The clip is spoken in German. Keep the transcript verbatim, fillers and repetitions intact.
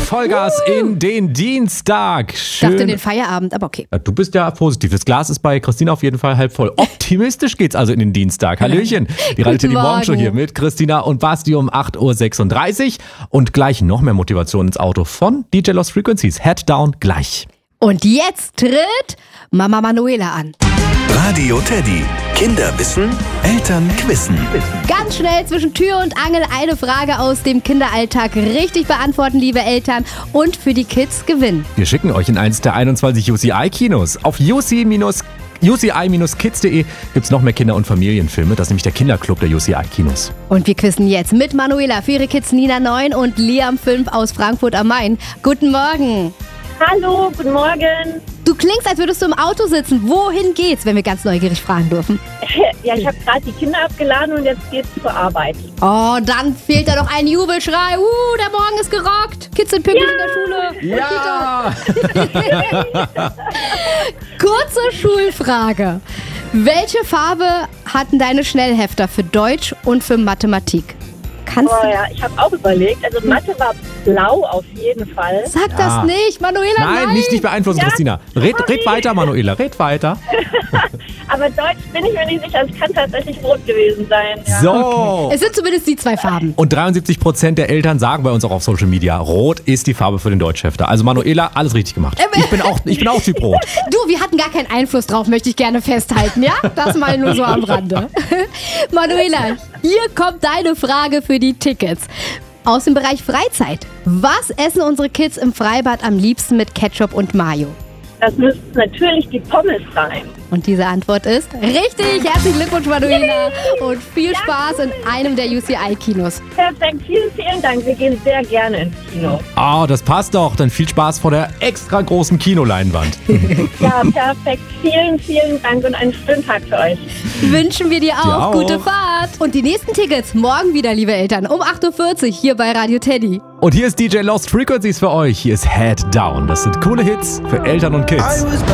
Vollgas in den Dienstag. Ich Schön. dachte in den Feierabend, aber okay. Ja, du bist ja positiv. Das Glas ist bei Christina auf jeden Fall halb voll. Optimistisch geht's also in den Dienstag. Hallöchen. Die Radio Teddy Morgenshow hier mit Christina und Basti um acht Uhr sechsunddreißig. Und gleich noch mehr Motivation ins Auto von D J Lost Frequencies. Head down gleich. Und jetzt tritt Mama Manuela an. Radio Teddy. Kinder wissen, Eltern quizzen. Ganz schnell zwischen Tür und Angel eine Frage aus dem Kinderalltag richtig beantworten, liebe Eltern. Und für die Kids gewinnen. Wir schicken euch in eins der einundzwanzig U C I-Kinos. Auf U C I Kids punkt de gibt's noch mehr Kinder- und Familienfilme. Das ist nämlich der Kinderclub der U C I-Kinos. Und wir quizzen jetzt mit Manuela für ihre Kids Nina neun und Liam fünf aus Frankfurt am Main. Guten Morgen. Hallo, guten Morgen. Du klingst, als würdest du im Auto sitzen. Wohin geht's, wenn wir ganz neugierig fragen dürfen? Ja, ich habe gerade die Kinder abgeladen und jetzt geht's zur Arbeit. Oh, dann fehlt da doch ein Jubelschrei. Uh, der Morgen ist gerockt. Kids sind pünktlich in der Schule. Ja! Kurze Schulfrage. Welche Farbe hatten deine Schnellhefter für Deutsch und für Mathematik? Kannst Oh du... ja, ich habe auch überlegt. Also Mathe war blau auf jeden Fall. Sag Ja. das nicht, Manuela, nein. Nein, nicht, nicht beeinflussen, Ja, Christina. Red, red weiter, Manuela, red weiter. Aber Deutsch bin ich mir nicht sicher. Es kann tatsächlich rot gewesen sein. Ja. So. Es sind zumindest die zwei Farben. Und dreiundsiebzig Prozent der Eltern sagen bei uns auch auf Social Media, Rot ist die Farbe für den Deutschhefter. Also Manuela, alles richtig gemacht. Ich bin auch, ich bin auch Typ Rot. Du, wir hatten gar keinen Einfluss drauf, möchte ich gerne festhalten, ja? Das mal nur so am Rande. Manuela, hier kommt deine Frage für die Tickets. Aus dem Bereich Freizeit. Was essen unsere Kids im Freibad am liebsten mit Ketchup und Mayo? Das müssten natürlich die Pommes sein. Und diese Antwort ist richtig. Herzlichen Glückwunsch, Manuela. Und viel Spaß in einem der U C I-Kinos. Perfekt, vielen, vielen Dank. Wir gehen sehr gerne ins Kino. Oh, das passt doch. Dann viel Spaß vor der extra großen Kinoleinwand. Ja, perfekt. Vielen, vielen Dank und einen schönen Tag für euch. Wünschen wir dir auch, Dir auch. gute Fahrt. Und die nächsten Tickets morgen wieder, liebe Eltern, um acht Uhr vierzig hier bei Radio Teddy. Und hier ist D J Lost Frequencies für euch. Hier ist Head Down. Das sind coole Hits für Eltern und Kids.